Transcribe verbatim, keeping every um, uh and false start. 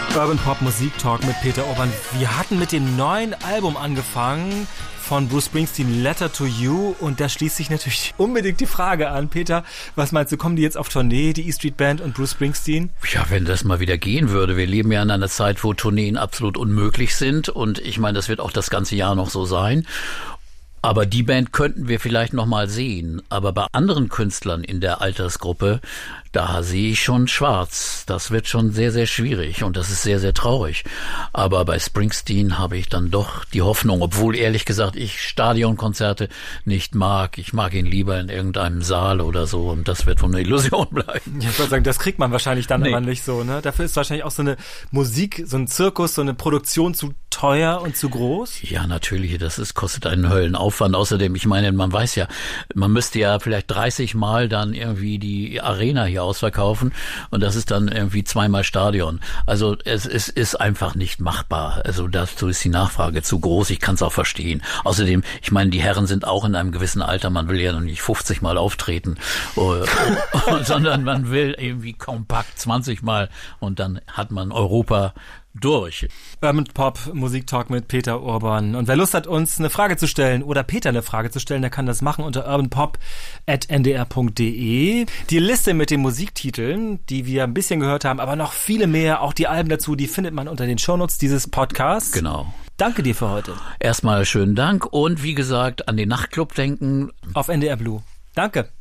Urban Pop Musik Talk mit Peter Urban. Wir hatten mit dem neuen Album angefangen von Bruce Springsteen, Letter to You, und da schließt sich natürlich unbedingt die Frage an. Peter, was meinst du, kommen die jetzt auf Tournee, die E Street Band und Bruce Springsteen? Ja, wenn das mal wieder gehen würde. Wir leben ja in einer Zeit, wo Tourneen absolut unmöglich sind, und ich meine, das wird auch das ganze Jahr noch so sein. Aber die Band könnten wir vielleicht noch mal sehen. Aber bei anderen Künstlern in der Altersgruppe, da sehe ich schon schwarz. Das wird schon sehr, sehr schwierig, und das ist sehr, sehr traurig. Aber bei Springsteen habe ich dann doch die Hoffnung, obwohl ehrlich gesagt ich Stadionkonzerte nicht mag. Ich mag ihn lieber in irgendeinem Saal oder so, und das wird wohl eine Illusion bleiben. Ja, ich würde sagen, das kriegt man wahrscheinlich dann nee. aber nicht so, ne? Dafür ist wahrscheinlich auch so eine Musik, so ein Zirkus, so eine Produktion zu teuer und zu groß? Ja, natürlich, das ist, kostet einen Höllenaufwand. Außerdem, ich meine, man weiß ja, man müsste ja vielleicht dreißig Mal dann irgendwie die Arena hier ausverkaufen, und das ist dann irgendwie zweimal Stadion. Also es, es ist einfach nicht machbar. Also dazu ist die Nachfrage zu groß. Ich kann es auch verstehen. Außerdem, ich meine, die Herren sind auch in einem gewissen Alter. Man will ja noch nicht fünfzig Mal auftreten, sondern man will irgendwie kompakt zwanzig Mal, und dann hat man Europa durch. Urban Pop Musik Talk mit Peter Urban. Und wer Lust hat, uns eine Frage zu stellen oder Peter eine Frage zu stellen, der kann das machen unter urbanpop at n d r punkt d e. Die Liste mit den Musiktiteln, die wir ein bisschen gehört haben, aber noch viele mehr, auch die Alben dazu, die findet man unter den Shownotes dieses Podcasts. Genau. Danke dir für heute. Erstmal schönen Dank, und wie gesagt, an den Nachtclub denken. Auf N D R Blue. Danke.